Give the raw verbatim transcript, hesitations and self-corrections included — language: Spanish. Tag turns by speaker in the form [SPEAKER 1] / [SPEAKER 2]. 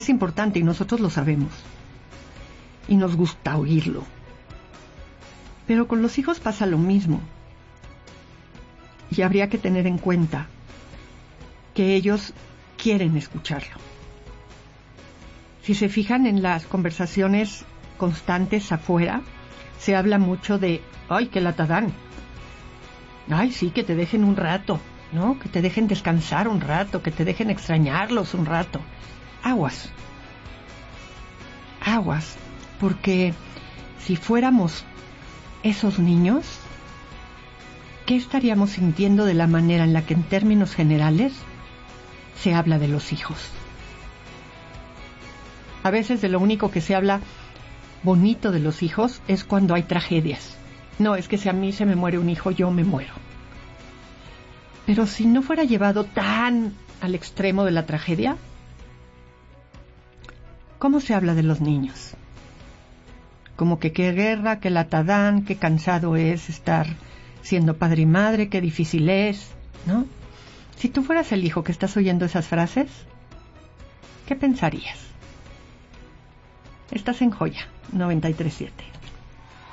[SPEAKER 1] importante y nosotros lo sabemos. Y nos gusta oírlo. Pero con los hijos pasa lo mismo. Y habría que tener en cuenta que ellos quieren escucharlo. Si se fijan en las conversaciones constantes afuera, se habla mucho de, ay, qué lata dan. Ay, sí, que te dejen un rato, ¿no? Que te dejen descansar un rato, que te dejen extrañarlos un rato. Aguas. Aguas, porque si fuéramos esos niños, ¿qué estaríamos sintiendo de la manera en la que en términos generales se habla de los hijos? A veces de lo único que se habla bonito de los hijos es cuando hay tragedias. No, es que si a mí se me muere un hijo, yo me muero. Pero si no fuera llevado tan al extremo de la tragedia, ¿cómo se habla de los niños? Como que qué guerra, qué lata dan, qué cansado es estar siendo padre y madre, qué difícil es, ¿no? Si tú fueras el hijo que estás oyendo esas frases, ¿qué pensarías? Estás en Joya noventa y tres punto siete.